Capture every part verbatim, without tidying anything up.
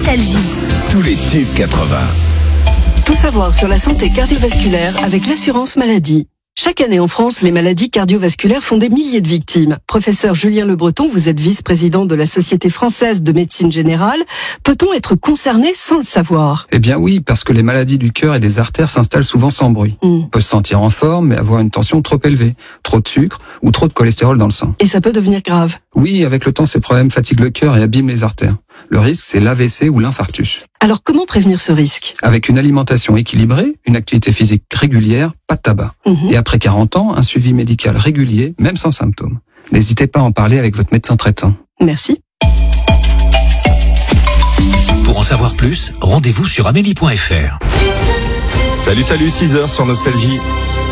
Nostalgie. Tous les tubes quatre-vingts. Tout savoir sur la santé cardiovasculaire avec l'assurance maladie. Chaque année en France, les maladies cardiovasculaires font des milliers de victimes. Professeur Julien Le Breton, vous êtes vice-président de la Société française de médecine générale. Peut-on être concerné sans le savoir ? Eh bien oui, parce que les maladies du cœur et des artères s'installent souvent sans bruit. Mm. On peut se sentir en forme, mais avoir une tension trop élevée, trop de sucre ou trop de cholestérol dans le sang. Et ça peut devenir grave ? Oui, avec le temps, ces problèmes fatiguent le cœur et abîment les artères. Le risque, c'est l'A V C ou l'infarctus. Alors comment prévenir ce risque ? Avec une alimentation équilibrée, une activité physique régulière, pas de tabac. Mmh. Et après quarante ans, un suivi médical régulier, même sans symptômes. N'hésitez pas à en parler avec votre médecin traitant. Merci. Pour en savoir plus, rendez-vous sur amélie point f r. Salut, salut, six heures sur Nostalgie.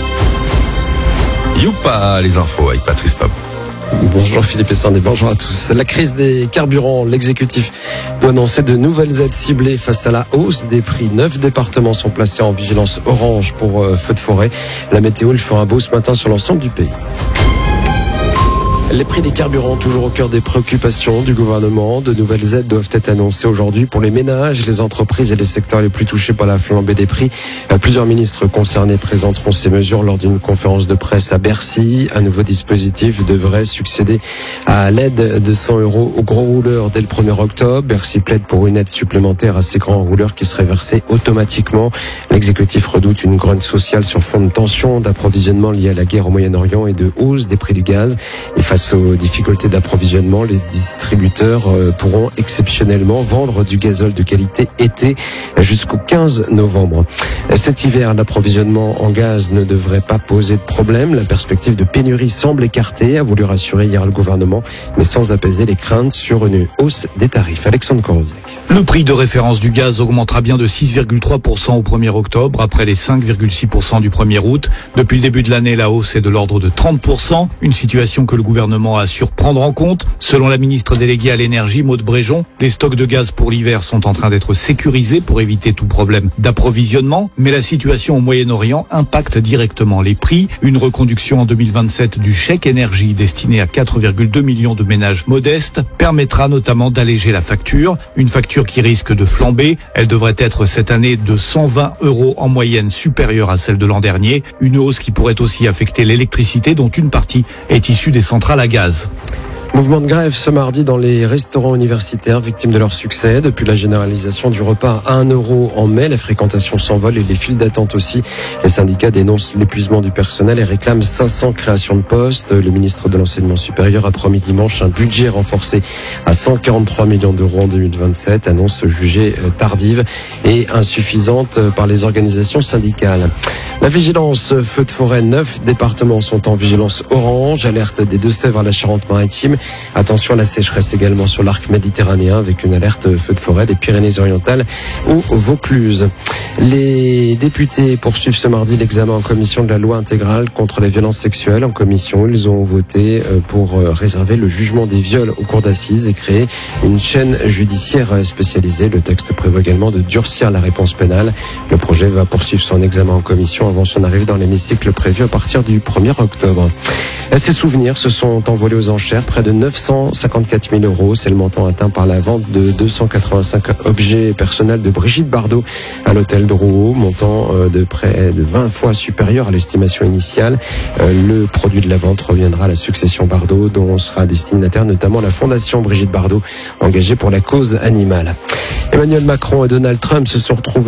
Youpa, les infos avec Patrice Pab. Bonjour Philippe Essandé, bonjour à tous. La crise des carburants, l'exécutif doit annoncer de nouvelles aides ciblées face à la hausse des prix. Neuf départements sont placés en vigilance orange pour euh, feux de forêt. La météo, il fera un beau ce matin sur l'ensemble du pays. Les prix des carburants toujours au cœur des préoccupations du gouvernement. De nouvelles aides doivent être annoncées aujourd'hui pour les ménages, les entreprises et les secteurs les plus touchés par la flambée des prix. Plusieurs ministres concernés présenteront ces mesures lors d'une conférence de presse à Bercy. Un nouveau dispositif devrait succéder à l'aide de cent euros aux gros rouleurs dès le premier octobre. Bercy plaide pour une aide supplémentaire à ces grands rouleurs qui serait versée automatiquement. L'exécutif redoute une grogne sociale sur fond de tension d'approvisionnement liée à la guerre au Moyen-Orient et de hausse des prix du gaz. Et face aux difficultés d'approvisionnement, les distributeurs pourront exceptionnellement vendre du gazole de qualité été jusqu'au quinze novembre. Cet hiver, l'approvisionnement en gaz ne devrait pas poser de problème. La perspective de pénurie semble écartée, a voulu rassurer hier le gouvernement, mais sans apaiser les craintes sur une hausse des tarifs. Alexandre Korozek. Le prix de référence du gaz augmentera bien de six virgule trois pour cent au premier octobre, après les cinq virgule six pour cent du premier août. Depuis le début de l'année, la hausse est de l'ordre de trente pour cent, une situation que le gouvernement a su prendre en compte. Selon la ministre déléguée à l'énergie, Maud Bréjon, les stocks de gaz pour l'hiver sont en train d'être sécurisés pour éviter tout problème d'approvisionnement, mais la situation au Moyen-Orient impacte directement les prix. Une reconduction en deux mille vingt-sept du chèque énergie destiné à quatre virgule deux millions de ménages modestes permettra notamment d'alléger la facture, une facture qui risque de flamber. Elle devrait être cette année de cent vingt euros en moyenne, supérieure à celle de l'an dernier, une hausse qui pourrait aussi affecter l'électricité dont une partie est issue des centrales à gaz. Mouvement de grève ce mardi dans les restaurants universitaires victimes de leur succès. Depuis la généralisation du repas à un euro en mai, la fréquentation s'envole et les files d'attente aussi. Les syndicats dénoncent l'épuisement du personnel et réclament cinq cents créations de postes. Le ministre de l'Enseignement supérieur a promis dimanche un budget renforcé à cent quarante-trois millions d'euros en deux mille vingt-sept, annonce jugée tardive et insuffisante par les organisations syndicales. La vigilance feu de forêt, neuf départements sont en vigilance orange, alerte des Deux-Sèvres à la Charente-Maritime. Attention à la sécheresse également sur l'arc méditerranéen avec une alerte feu de forêt des Pyrénées-Orientales ou Vaucluse. Les députés poursuivent ce mardi l'examen en commission de la loi intégrale contre les violences sexuelles. En commission, ils ont voté pour réserver le jugement des viols au cours d'assises et créer une chaîne judiciaire spécialisée. Le texte prévoit également de durcir la réponse pénale. Le projet va poursuivre son examen en commission avant son arrivée dans l'hémicycle prévu à partir du premier octobre. Ces souvenirs se sont envolés aux enchères, près de neuf cent cinquante-quatre mille euros. C'est le montant atteint par la vente de deux cent quatre-vingt-cinq objets personnels de Brigitte Bardot à l'hôtel Drouot, montant de près de vingt fois supérieur à l'estimation initiale. Le produit de la vente reviendra à la succession Bardot, dont sera destinataire notamment la fondation Brigitte Bardot, engagée pour la cause animale. Emmanuel Macron et Donald Trump se sont retrouvés